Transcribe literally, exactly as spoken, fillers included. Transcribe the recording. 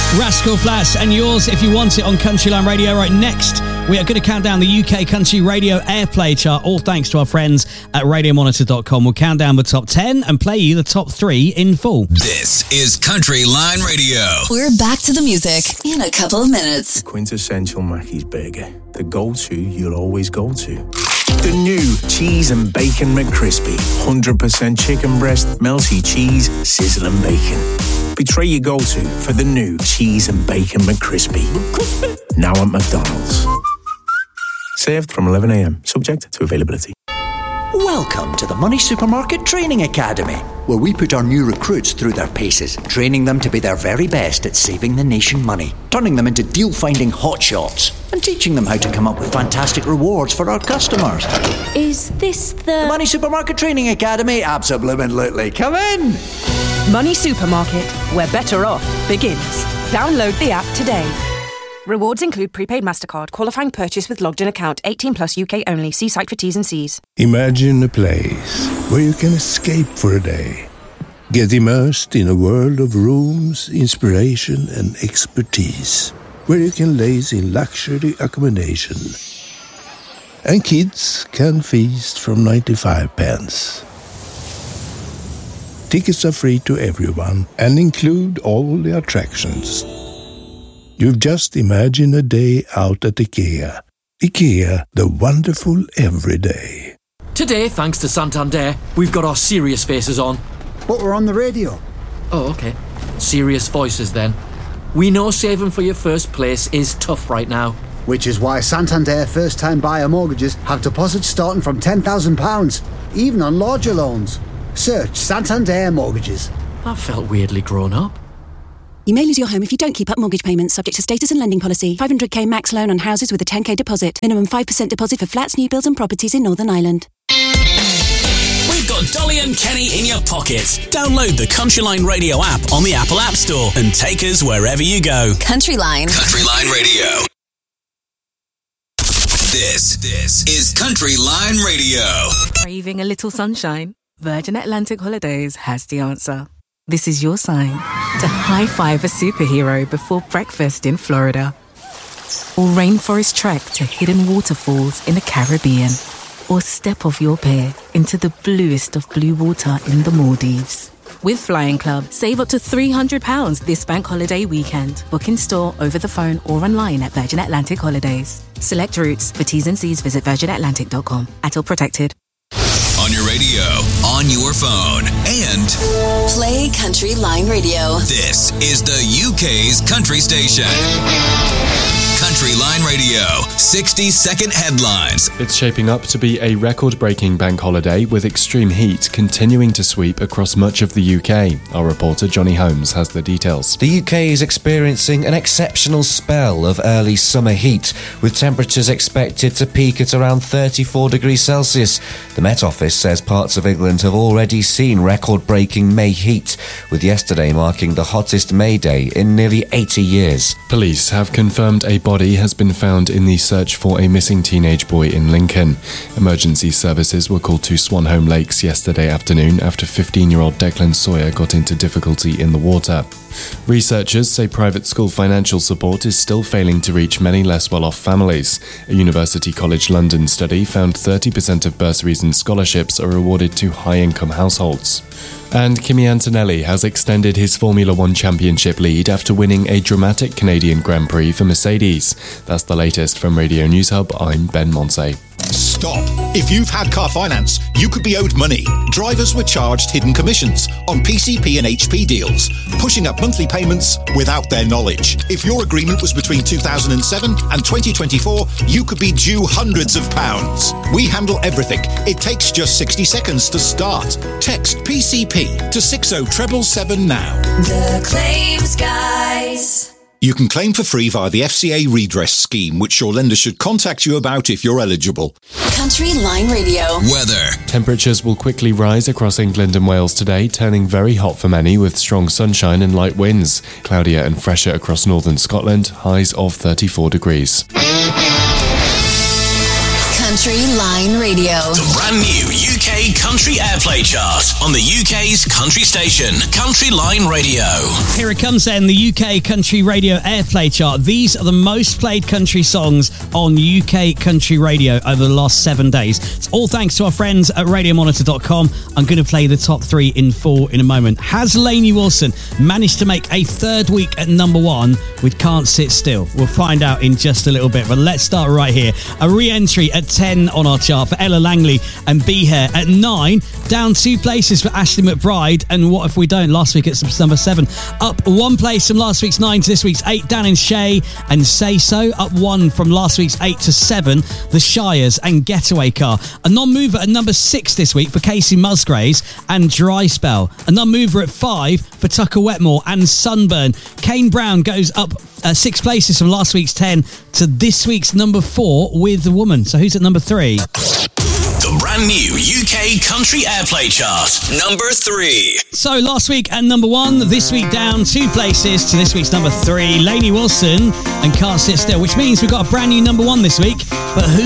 Rascal Flatts and Yours If You Want It on Country Line Radio. Right, next we are going to count down the U K Country Radio Airplay chart, all thanks to our friends at radio monitor dot com. We'll count down the top ten and play you the top three in full. This is Country Line Radio. We're back to the music in a couple of minutes. Quintessential Mackey's Burger, the go-to you'll always go to. The new Cheese and Bacon McCrispy. one hundred percent chicken breast, melty cheese, sizzling bacon. Betray your go-to for the new Cheese and Bacon McCrispy. McCrispy. Now at McDonald's. Served from eleven a.m, subject to availability. Welcome to the Money Supermarket Training Academy, where we put our new recruits through their paces, training them to be their very best at saving the nation money, turning them into deal-finding hotshots, and teaching them how to come up with fantastic rewards for our customers. Is this the... The Money Supermarket Training Academy? Absolutely. Come in! Money Supermarket, where better off begins. Download the app today. Rewards include prepaid MasterCard, qualifying purchase with logged-in account, eighteen plus U K only. See site for T's and C's. Imagine a place where you can escape for a day. Get immersed in a world of rooms, inspiration and expertise. Where you can laze in luxury accommodation. And kids can feast from ninety-five pence. Tickets are free to everyone and include all the attractions. You've just imagined a day out at IKEA. IKEA, the wonderful everyday. Today, thanks to Santander, we've got our serious faces on. But we're on the radio. Oh, okay. Serious voices then. We know saving for your first place is tough right now. Which is why Santander first-time buyer mortgages have deposits starting from ten thousand pounds, even on larger loans. Search Santander Mortgages. That felt weirdly grown up. You may lose your home if you don't keep up mortgage payments, subject to status and lending policy. five hundred k max loan on houses with a ten k deposit. Minimum five percent deposit for flats, new builds and properties in Northern Ireland. We've got Dolly and Kenny in your pocket. Download the Country Line Radio app on the Apple App Store and take us wherever you go. Country Line. Country Line Radio. This, this is Country Line Radio. Craving a little sunshine? Virgin Atlantic Holidays has the answer. This is your sign to high-five a superhero before breakfast in Florida. Or rainforest trek to hidden waterfalls in the Caribbean. Or step off your pier into the bluest of blue water in the Maldives. With Flying Club, save up to three hundred pounds this bank holiday weekend. Book in store, over the phone or online at Virgin Atlantic Holidays. Select routes. For T's and C's, visit virgin atlantic dot com. A T L protected. On your radio, on your phone, and Play Country Line Radio. This is the U K's country station. Country Line Radio, sixty second headlines. It's shaping up to be a record-breaking bank holiday with extreme heat continuing to sweep across much of the U K. Our reporter Johnny Holmes has the details. The U K is experiencing an exceptional spell of early summer heat, with temperatures expected to peak at around thirty-four degrees Celsius. The Met Office says parts of England have already seen record-breaking May heat, with yesterday marking the hottest May day in nearly eighty years. Police have confirmed a body has been found in the search for a missing teenage boy in Lincoln. Emergency services were called to Swanholme Lakes yesterday afternoon after fifteen-year-old Declan Sawyer got into difficulty in the water. Researchers say private school financial support is still failing to reach many less well-off families. A University College London study found thirty percent of bursaries and scholarships are awarded to high-income households. And Kimi Antonelli has extended his Formula One championship lead after winning a dramatic Canadian Grand Prix for Mercedes. That's the latest from Radio News Hub. I'm Ben Monsey. Stop. If you've had car finance, you could be owed money. Drivers were charged hidden commissions on P C P and H P deals, pushing up monthly payments without their knowledge. If your agreement was between two thousand seven and twenty twenty-four, you could be due hundreds of pounds. We handle everything. It takes just sixty seconds to start. Text P C P to six oh seven seven now. The Claims Guys. You can claim for free via the F C A redress scheme, which your lender should contact you about if you're eligible. Country Line Radio. Weather. Temperatures will quickly rise across England and Wales today, turning very hot for many with strong sunshine and light winds. Cloudier and fresher across northern Scotland, highs of thirty-four degrees. Country Country Line Radio. The brand new U K Country Airplay Chart on the U K's country station, Country Line Radio. Here it comes then, the U K Country Radio Airplay Chart. These are the most played country songs on U K Country Radio over the last seven days. It's all thanks to our friends at radio monitor dot com. I'm going to play the top three in full in a moment. Has Lainey Wilson managed to make a third week at number one with Can't Sit Still? We'll find out in just a little bit, but let's start right here. A re-entry at ten on our chart for Ella Langley and Be Here. At nine, down two places for Ashley McBride and What If We Don't, last week at number seven. Up one place from last week's nine to this week's eight, Dan and Shay and Say So. Up one from last week's eight to seven, The Shires and Getaway Car. A non-mover at number six this week for Casey Musgraves and Dry Spell. A non-mover at five for Tucker Wetmore and Sunburn. Kane Brown goes up uh, six places from last week's ten to this week's number four with The Woman. So who's at number three? The brand new U K Country Airplay Chart, number three. So last week at number one, this week down two places to this week's number three, Lainey Wilson and Can't Sit Still, which means we've got a brand new number one this week. But who